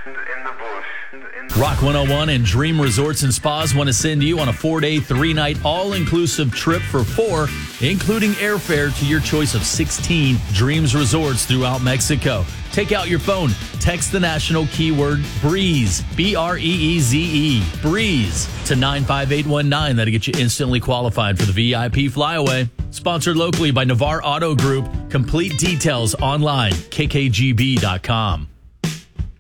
Rock 101 and Dream Resorts and Spas want to send you on a 4-day, 3-night, all-inclusive trip for 4, including airfare to your choice of 16 Dreams Resorts throughout Mexico. Take out your phone, text the national keyword BREEZE, B-R-E-E-Z-E, BREEZE, to 95819. That'll get you instantly qualified for the VIP flyaway. Sponsored locally by Navarre Auto Group. Complete details online, kkgb.com.